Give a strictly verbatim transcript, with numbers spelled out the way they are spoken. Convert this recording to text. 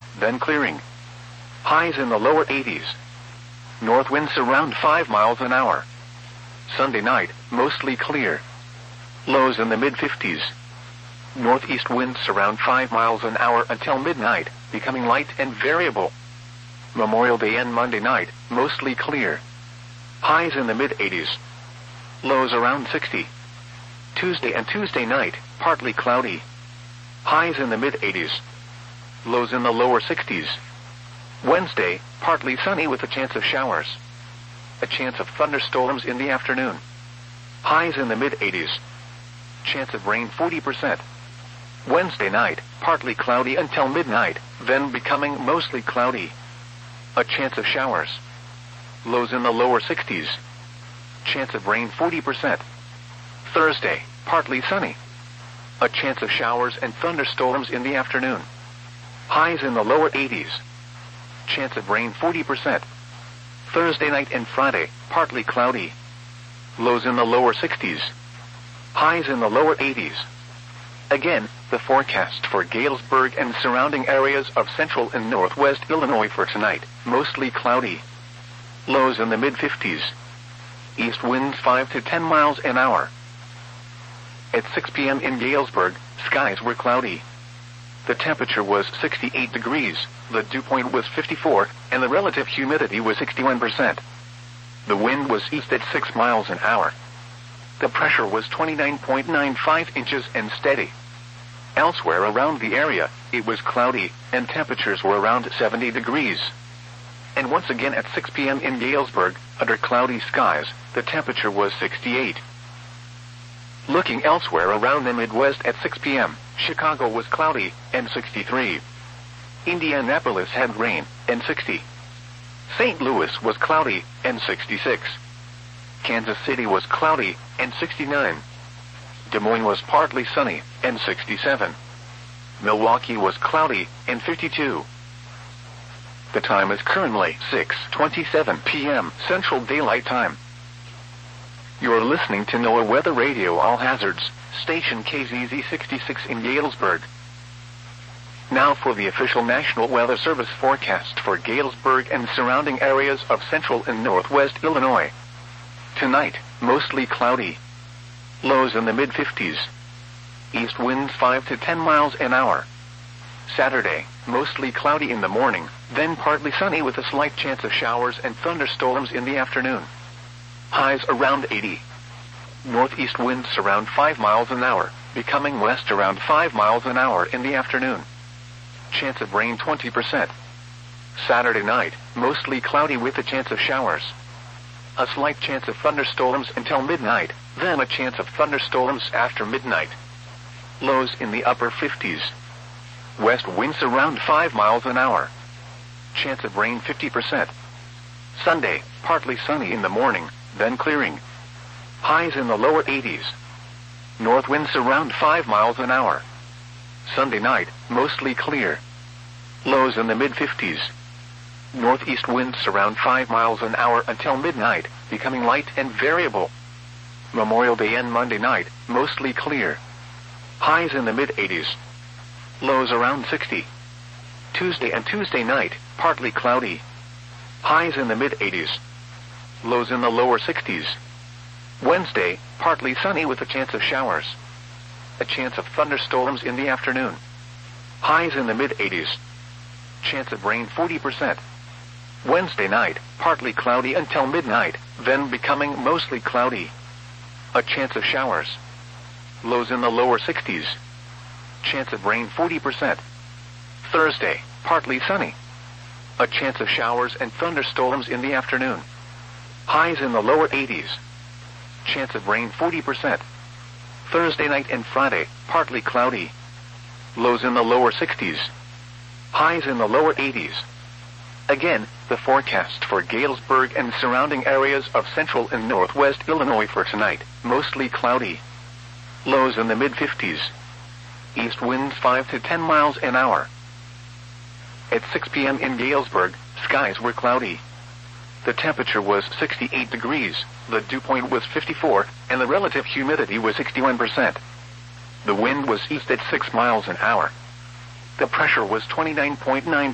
then clearing. Highs in the lower eighties. North winds around five miles an hour. Sunday night, mostly clear. Lows in the mid-fifties. Northeast winds around five miles an hour until midnight, becoming light and variable. Memorial Day and Monday night, mostly clear. Highs in the mid-eighties. Lows around sixty. Tuesday and Tuesday night, partly cloudy. Highs in the mid-eighties. Lows in the lower sixties. Wednesday, partly sunny with a chance of showers. A chance of thunderstorms in the afternoon. Highs in the mid-eighties. Chance of rain forty percent. Wednesday night, partly cloudy until midnight, then becoming mostly cloudy. A chance of showers. Lows in the lower sixties. Chance of rain forty percent. Thursday, partly sunny. A chance of showers and thunderstorms in the afternoon. Highs in the lower eighties. Chance of rain forty percent. Thursday night and Friday, partly cloudy. Lows in the lower sixties. Highs in the lower eighties. Again, the forecast for Galesburg and surrounding areas of central and northwest Illinois for tonight, mostly cloudy. Lows in the mid-fifties. East winds five to ten miles an hour. At six p.m. in Galesburg, skies were cloudy. The temperature was sixty-eight degrees, the dew point was fifty-four, and the relative humidity was sixty-one percent. The wind was east at six miles an hour. The pressure was twenty-nine point nine five inches and steady. Elsewhere around the area, it was cloudy, and temperatures were around seventy degrees. And once again at six p.m. in Galesburg, under cloudy skies, the temperature was sixty-eight. Looking elsewhere around the Midwest at six p.m., Chicago was cloudy, and sixty-three. Indianapolis had rain, and sixty. Saint Louis was cloudy, and sixty-six. Kansas City was cloudy, and sixty-nine. Des Moines was partly sunny, and sixty-seven. Milwaukee was cloudy, and fifty-two. The time is currently six twenty-seven p.m. Central Daylight Time. You're listening to NOAA Weather Radio All Hazards, station K Z Z sixty-six in Galesburg. Now for the official National Weather Service forecast for Galesburg and surrounding areas of central and northwest Illinois. Tonight, mostly cloudy. Lows in the mid-fifties. East winds five to ten miles an hour. Saturday, mostly cloudy in the morning, then partly sunny with a slight chance of showers and thunderstorms in the afternoon. Highs around eighty. Northeast winds around five miles an hour, becoming west around five miles an hour in the afternoon. Chance of rain twenty percent. Saturday night, mostly cloudy with a chance of showers. A slight chance of thunderstorms until midnight, then a chance of thunderstorms after midnight. Lows in the upper fifties. West winds around five miles an hour. Chance of rain fifty percent. Sunday, partly sunny in the morning, then clearing. Highs in the lower eighties. North winds around five miles an hour. Sunday night, mostly clear. Lows in the mid-fifties. Northeast winds around five miles an hour until midnight, becoming light and variable. Memorial Day and Monday night, mostly clear. Highs in the mid-eighties. Lows around sixty. Tuesday and Tuesday night, partly cloudy. Highs in the mid-eighties. Lows in the lower sixties. Wednesday, partly sunny with a chance of showers. A chance of thunderstorms in the afternoon. Highs in the mid-eighties. Chance of rain forty percent. Wednesday night, partly cloudy until midnight, then becoming mostly cloudy. A chance of showers. Lows in the lower sixties. Chance of rain forty percent. Thursday, partly sunny. A chance of showers and thunderstorms in the afternoon. Highs in the lower eighties. Chance of rain forty percent. Thursday night and Friday, partly cloudy. Lows in the lower sixties. Highs in the lower eighties. Again, the forecast for Galesburg and surrounding areas of central and northwest Illinois for tonight, mostly cloudy. Lows in the mid-fifties. East winds five to ten miles an hour. At six p.m. in Galesburg, skies were cloudy. The temperature was sixty-eight degrees, the dew point was fifty-four, and the relative humidity was sixty-one percent. The wind was east at six miles an hour. The pressure was twenty-nine point nine